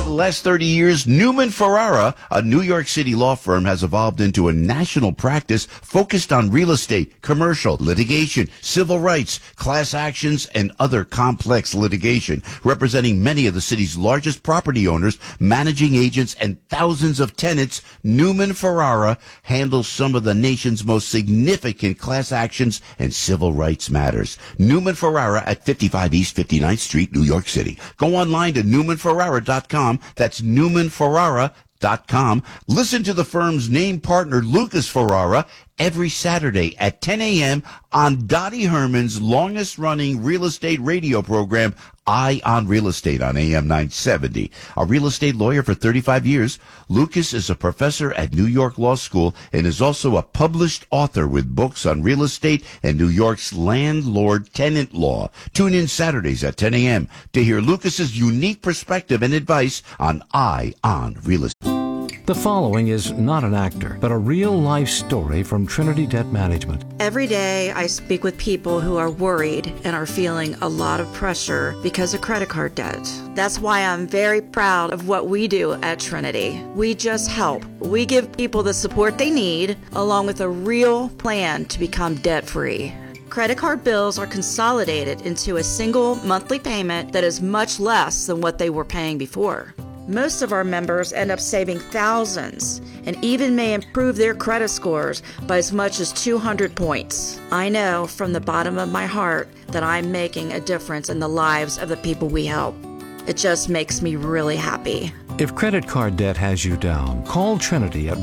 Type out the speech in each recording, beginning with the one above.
the last 30 years, Newman Ferrara, a New York City law firm, has evolved into a national practice focused on real estate, commercial, litigation, civil rights, class actions, and other complex litigation, representing many of the city's largest property owners, managing agents, and thousands of tenants. Newman Ferrara handles some of the nation's most significant class actions and civil rights matters. Newman Ferrara at 55 East 59th Street, New York City. Go online to newmanferrara.com. That's newmanferrara.com. Listen to the firm's name partner, Lucas Ferrara, every Saturday at 10 a.m. on Dottie Herman's longest-running real estate radio program, Eye on Real Estate, on AM 970. A real estate lawyer for 35 years, Lucas is a professor at New York Law School and is also a published author with books on real estate and New York's landlord-tenant law. Tune in Saturdays at 10 a.m. to hear Lucas's unique perspective and advice on Eye on Real Estate. The following is not an actor, but a real-life story from Trinity Debt Management. Every day I speak with people who are worried and are feeling a lot of pressure because of credit card debt. That's why I'm very proud of what we do at Trinity. We just help. We give people the support they need, along with a real plan to become debt-free. Credit card bills are consolidated into a single monthly payment that is much less than what they were paying before. Most of our members end up saving thousands and even may improve their credit scores by as much as 200 points. I know from the bottom of my heart that I'm making a difference in the lives of the people we help. It just makes me really happy. If credit card debt has you down, call Trinity at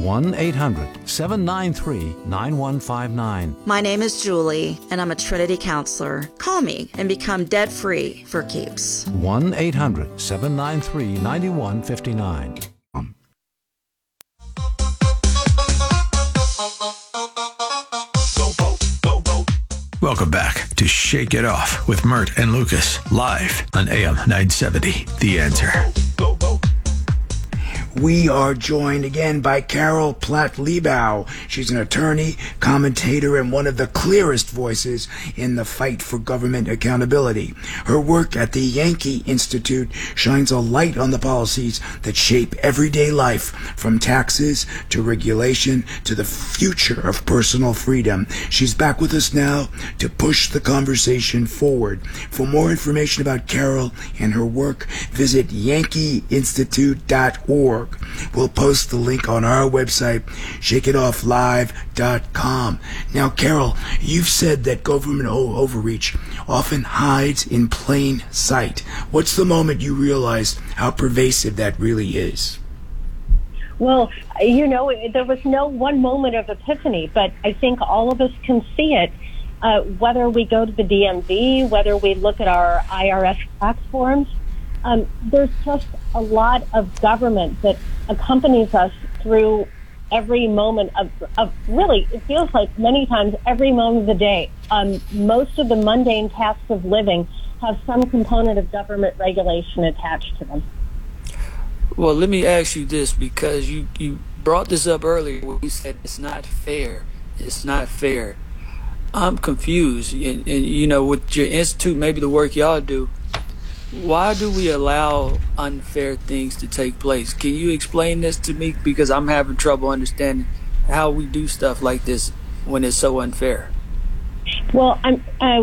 1-800-793-9159. My name is Julie, and I'm a Trinity counselor. Call me and become debt-free for keeps. 1-800-793-9159. Welcome back to Shake It Off with Mert and Lucas, live on AM 970. The Answer. We are joined again by Carol Platt-Liebau. She's an attorney, commentator, and one of the clearest voices in the fight for government accountability. Her work at the Yankee Institute shines a light on the policies that shape everyday life, from taxes to regulation to the future of personal freedom. She's back with us now to push the conversation forward. For more information about Carol and her work, visit yankeeinstitute.org. We'll post the link on our website, shakeitofflive.com. Now, Carol, you've said that government overreach often hides in plain sight. What's the moment you realized how pervasive that really is? Well, there was no one moment of epiphany, but I think all of us can see it. Whether we go to the DMV, whether we look at our IRS tax forms, there's just a lot of government that accompanies us through every moment of really, it feels like many times every moment of the day. Most of the mundane tasks of living have some component of government regulation attached to them. Well, let me ask you this, because you brought this up earlier when you said it's not fair. It's not fair. I'm confused. And with your institute, maybe the work y'all do, why do we allow unfair things to take place? Can you explain this to me? Because I'm having trouble understanding how we do stuff like this when it's so unfair. Well,